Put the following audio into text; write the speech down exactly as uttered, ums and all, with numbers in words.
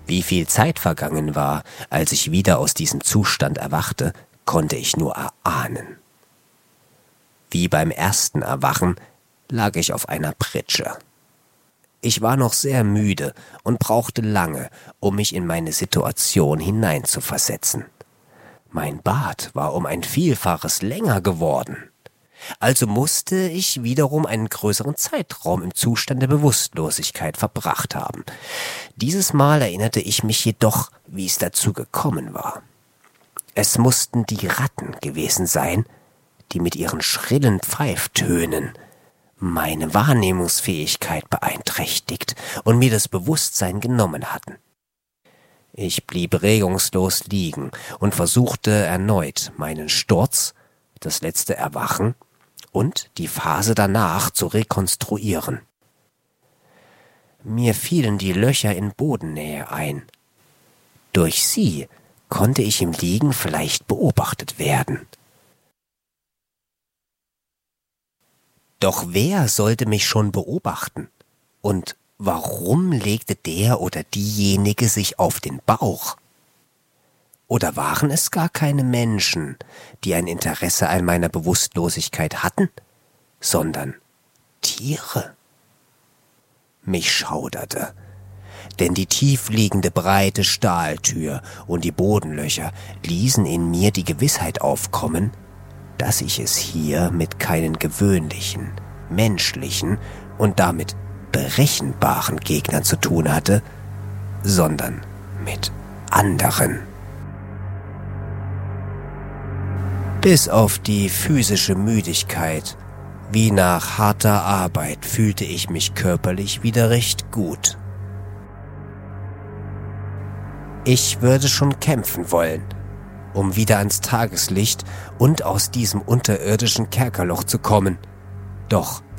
Wie viel Zeit vergangen war, als ich wieder aus diesem Zustand erwachte, konnte ich nur erahnen. Wie beim ersten Erwachen lag ich auf einer Pritsche. Ich war noch sehr müde und brauchte lange, um mich in meine Situation hineinzuversetzen. Mein Bad war um ein Vielfaches länger geworden. Also musste ich wiederum einen größeren Zeitraum im Zustand der Bewusstlosigkeit verbracht haben. Dieses Mal erinnerte ich mich jedoch, wie es dazu gekommen war. Es mussten die Ratten gewesen sein, die mit ihren schrillen Pfeiftönen meine Wahrnehmungsfähigkeit beeinträchtigt und mir das Bewusstsein genommen hatten. Ich blieb regungslos liegen und versuchte erneut, meinen Sturz, das letzte Erwachen und die Phase danach zu rekonstruieren. Mir fielen die Löcher in Bodennähe ein. Durch sie konnte ich im Liegen vielleicht beobachtet werden. Doch wer sollte mich schon beobachten? Und warum legte der oder diejenige sich auf den Bauch? Oder waren es gar keine Menschen, die ein Interesse an meiner Bewusstlosigkeit hatten, sondern Tiere? Mich schauderte, denn die tiefliegende breite Stahltür und die Bodenlöcher ließen in mir die Gewissheit aufkommen, dass ich es hier mit keinen gewöhnlichen, menschlichen und damit berechenbaren Gegnern zu tun hatte, sondern mit anderen. Bis auf die physische Müdigkeit, wie nach harter Arbeit, fühlte ich mich körperlich wieder recht gut. Ich würde schon kämpfen wollen, um wieder ans Tageslicht und aus diesem unterirdischen Kerkerloch zu kommen. Doch